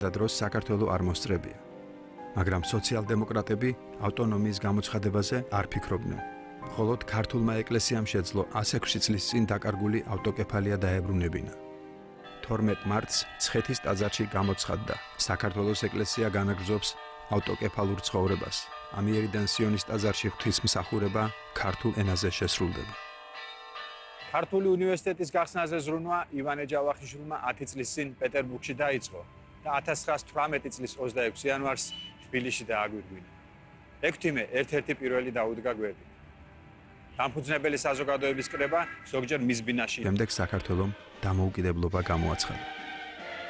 და დროს საქართველო არ მოსწრებია. მაგრამ სოციალ-დემოკრატები ავტონომიის გამოცხადებაზე არ ფიქრობდნენ. მხოლოდ ქართულმა ეკლესიამ შეძლო 106 წლის წინ დაკარგული ავტოკეფალია დაებრუნებინა. 12 მარტს მცხეთის ტაძარში გამოცხადდა, საქართველოს ეკლესია განაგრძობს ავტოკეფალურ ცხოვრებას. ამიერიდან სიონის ტაძარში ღვთისმსახურება ქართულ ენაზე შესრულდება. ქართული უნივერსიტეტის გახსნაზე ზრუნვა ივანე ჯავახიშვილმა 10 წლის წინ პეტერბურგში დაიწყო და 1918 წლის 26 იანვარს თბილისში დააგვირგვინა. ექვთიმე ერთ-ერთი პირველი დაუდგა გვერდით. დამფუძნებელი საზოგადოების კრება ზოგჯერ მის ბინაში. შემდეგ საქართველომ დამოუკიდებლობა გამოაცხადა.